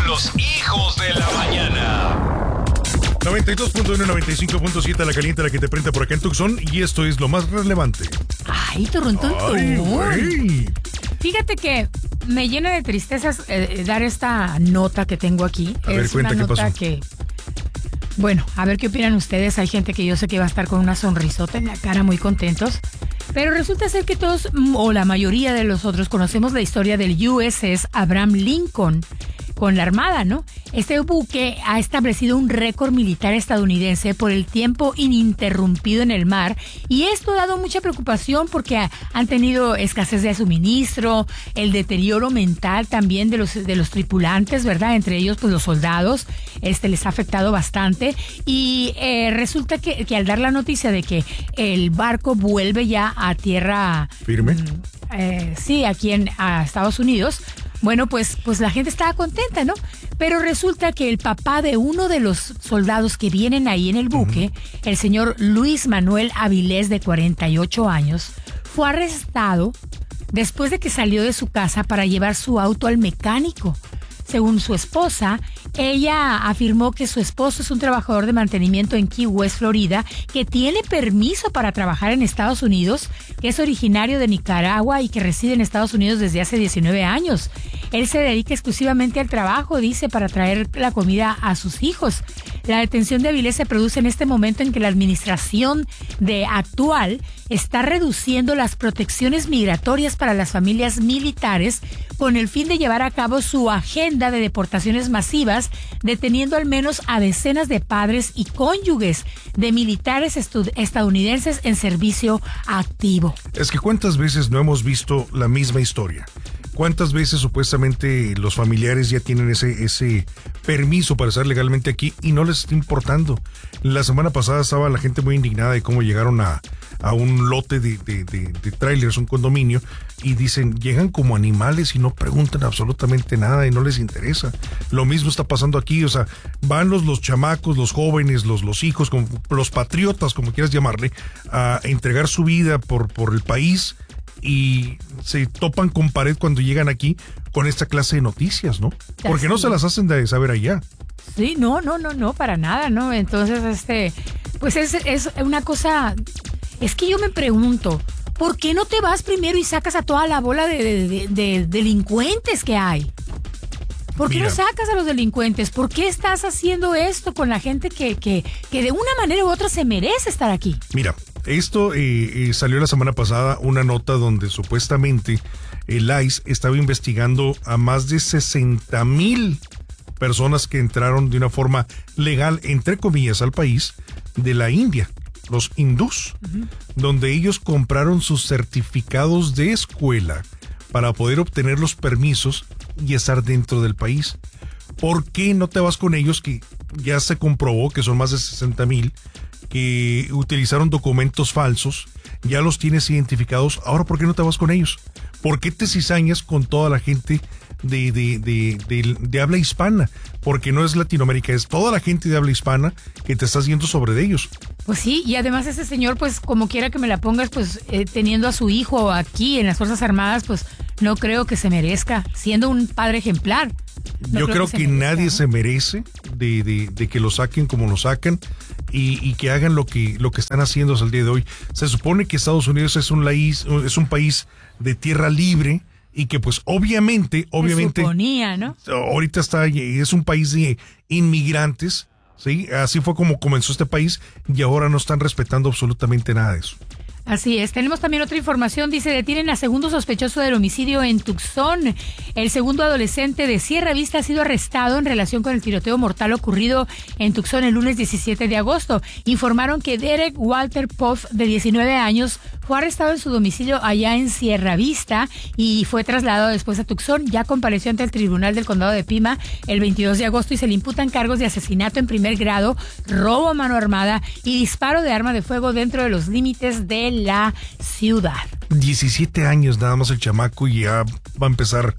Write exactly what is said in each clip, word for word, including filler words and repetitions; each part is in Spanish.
los hijos de la mañana. noventa y dos punto uno, noventa y cinco punto siete, la caliente, la que te prende por acá en Tucson. Y esto es lo más relevante. Ay, turruntón. Ay, güey. Fíjate que me llena de tristezas eh, dar esta nota que tengo aquí. A ver, es cuenta, una ¿qué nota pasó? que... Bueno, a ver qué opinan ustedes. Hay gente que yo sé que va a estar con una sonrisota en la cara, muy contentos. Pero resulta ser que todos, o la mayoría de los otros, conocemos la historia del U S S Abraham Lincoln con la Armada, ¿no? Este buque ha establecido un récord militar estadounidense por el tiempo ininterrumpido en el mar, y esto ha dado mucha preocupación porque ha, han tenido escasez de suministro, el deterioro mental también de los de los tripulantes, ¿verdad? Entre ellos, pues los soldados, este les ha afectado bastante, y eh, resulta que, que al dar la noticia de que el barco vuelve ya a tierra firme, mm, eh, sí, aquí en a Estados Unidos. Bueno, pues, pues la gente estaba contenta, ¿no? Pero resulta que el papá de uno de los soldados que vienen ahí en el buque, uh-huh. el señor Luis Manuel Avilés, de cuarenta y ocho años, fue arrestado después de que salió de su casa para llevar su auto al mecánico. Según su esposa, ella afirmó que su esposo es un trabajador de mantenimiento en Key West, Florida, que tiene permiso para trabajar en Estados Unidos, que es originario de Nicaragua y que reside en Estados Unidos desde hace diecinueve años. Él se dedica exclusivamente al trabajo, dice, para traer la comida a sus hijos. La detención de Avilés se produce en este momento en que la administración de actual está reduciendo las protecciones migratorias para las familias militares con el fin de llevar a cabo su agenda de deportaciones masivas, deteniendo al menos a decenas de padres y cónyuges de militares estud- estadounidenses en servicio activo. Es que ¿cuántas veces no hemos visto la misma historia? ¿Cuántas veces supuestamente los familiares ya tienen ese, ese permiso para estar legalmente aquí y no les está importando? La semana pasada estaba la gente muy indignada de cómo llegaron a, a un lote de, de, de, de trailers, un condominio, y dicen, llegan como animales y no preguntan absolutamente nada y no les interesa. Lo mismo está pasando aquí, o sea, van los, los chamacos, los jóvenes, los, los hijos, como, los patriotas, como quieras llamarle, a entregar su vida por, por el país, y se topan con pared cuando llegan aquí con esta clase de noticias, ¿no? Porque Así no se las hacen de saber allá. Sí, no, no, no, no, para nada, ¿no? Entonces, este, pues es, es una cosa, es que yo me pregunto, ¿por qué no te vas primero y sacas a toda la bola de, de, de, de delincuentes que hay? ¿Por qué Mira. no sacas a los delincuentes? ¿Por qué estás haciendo esto con la gente que, que, que de una manera u otra se merece estar aquí? Mira, esto eh, eh, salió la semana pasada, una nota donde supuestamente el I C E estaba investigando a más de sesenta mil personas que entraron de una forma legal, entre comillas, al país de la India, los hindús, uh-huh. donde ellos compraron sus certificados de escuela para poder obtener los permisos y estar dentro del país. ¿Por qué no te vas con ellos, que ya se comprobó que son más de sesenta mil, que utilizaron documentos falsos, ya los tienes identificados? Ahora, ¿por qué no te vas con ellos? ¿Por qué te cizañas con toda la gente de, de, de, de, de habla hispana? Porque no es Latinoamérica, es toda la gente de habla hispana que te estás yendo sobre de ellos. Pues sí, y además ese señor, pues como quiera que me la pongas, pues eh, teniendo a su hijo aquí en las Fuerzas Armadas, pues no creo que se merezca, siendo un padre ejemplar. No Yo creo, creo que, que merezca, nadie ¿no? se merece de, de, de que lo saquen como lo sacan y, y que hagan lo que, lo que están haciendo hasta el día de hoy. Se supone que Estados Unidos es un, país, es un país de tierra libre y que pues obviamente, obviamente, se suponía, ¿no? Ahorita está, es un país de inmigrantes, ¿sí? Así fue como comenzó este país y ahora no están respetando absolutamente nada de eso. Así es. Tenemos también otra información. Dice, detienen a segundo sospechoso del homicidio en Tucson. El segundo adolescente de Sierra Vista ha sido arrestado en relación con el tiroteo mortal ocurrido en Tucson el lunes diecisiete de agosto. Informaron que Derek Walter Poff, de diecinueve años, fue arrestado en su domicilio allá en Sierra Vista y fue trasladado después a Tucson. Ya compareció ante el Tribunal del Condado de Pima el veintidós de agosto y se le imputan cargos de asesinato en primer grado, robo a mano armada y disparo de arma de fuego dentro de los límites de la ciudad. diecisiete años nada más el chamaco y ya va a empezar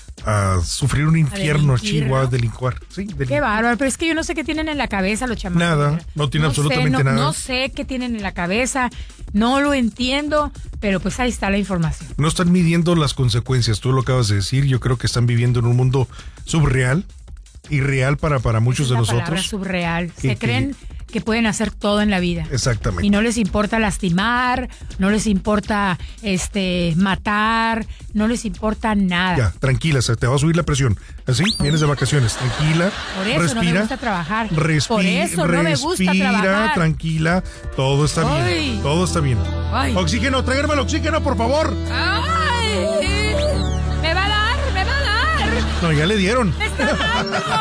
a sufrir un infierno, Chihuahua, delincuar. Sí, delincuar. Qué bárbaro, pero es que yo no sé qué tienen en la cabeza los chamacos. Nada, no tiene no absolutamente sé, no, nada. No sé qué tienen en la cabeza, no lo entiendo, pero pues ahí está la información. No están midiendo las consecuencias, tú lo acabas de decir, yo creo que están viviendo en un mundo subreal irreal para, para muchos Esa de es la palabra, nosotros. subreal. Que- Se que- creen que pueden hacer todo en la vida. Exactamente. Y no les importa lastimar, no les importa este matar, no les importa nada. Ya, tranquila, se te va a subir la presión. Así, vienes de vacaciones, tranquila. Por eso respira, no me gusta trabajar. respi- Por eso no me gusta respira, trabajar. tranquila, todo está Ay. bien. Todo está bien. Ay. Oxígeno, tráigame el oxígeno, por favor. ¡Ay! ¡Me va a dar! ¡Me va a dar! No, ya le dieron. ¡Me está dando!